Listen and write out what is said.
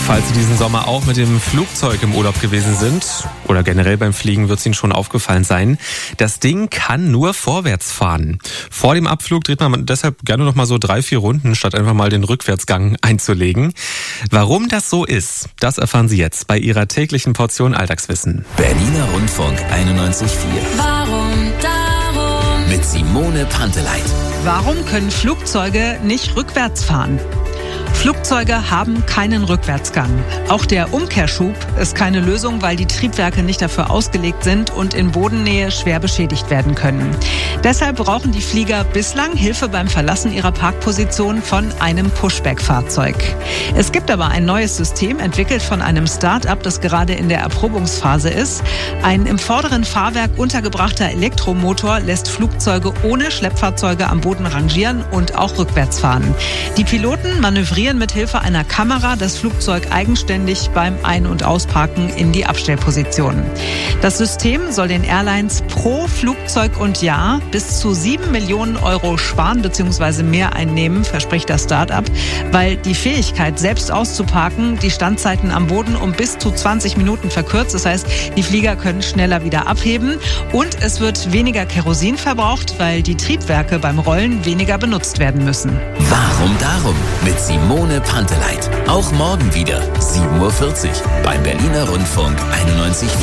Falls Sie diesen Sommer auch mit dem Flugzeug im Urlaub gewesen sind oder generell beim Fliegen, wird es Ihnen schon aufgefallen sein, das Ding kann nur vorwärts fahren. Vor dem Abflug dreht man deshalb gerne noch mal so 3-4 Runden, statt einfach mal den Rückwärtsgang einzulegen. Warum das so ist, das erfahren Sie jetzt bei Ihrer täglichen Portion Alltagswissen. Berliner Rundfunk 91.4. Warum darum? Mit Simone Panteleit. Warum können Flugzeuge nicht rückwärts fahren? Flugzeuge haben keinen Rückwärtsgang. Auch der Umkehrschub ist keine Lösung, weil die Triebwerke nicht dafür ausgelegt sind und in Bodennähe schwer beschädigt werden können. Deshalb brauchen die Flieger bislang Hilfe beim Verlassen ihrer Parkposition von einem Pushback-Fahrzeug. Es gibt aber ein neues System, entwickelt von einem Start-up, das gerade in der Erprobungsphase ist. Ein im vorderen Fahrwerk untergebrachter Elektromotor lässt Flugzeuge ohne Schleppfahrzeuge am Boden rangieren und auch rückwärts fahren. Die Piloten manövrieren mit Hilfe einer Kamera das Flugzeug eigenständig beim Ein- und Ausparken in die Abstellposition. Das System soll den Airlines pro Flugzeug und Jahr bis zu 7 Millionen Euro sparen bzw. mehr einnehmen, verspricht das Start-up, weil die Fähigkeit, selbst auszuparken, die Standzeiten am Boden um bis zu 20 Minuten verkürzt. Das heißt, die Flieger können schneller wieder abheben und es wird weniger Kerosin verbraucht, weil die Triebwerke beim Rollen weniger benutzt werden müssen. Warum darum? Mit Simone Panteleit. Auch morgen wieder 7.40 Uhr beim Berliner Rundfunk 91.4.